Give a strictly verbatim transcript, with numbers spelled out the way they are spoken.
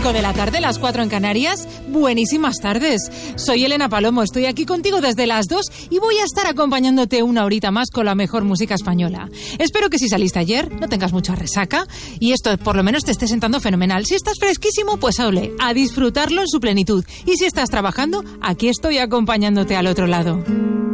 cinco de la tarde, las cuatro en Canarias. Buenísimas tardes. Soy Elena Palomo, estoy aquí contigo desde las dos y voy a estar acompañándote una horita más con la mejor música española. Espero que si saliste ayer no tengas mucha resaca y esto por lo menos te esté sentando fenomenal. Si estás fresquísimo, pues ole, a disfrutarlo en su plenitud. Y si estás trabajando, aquí estoy acompañándote al otro lado.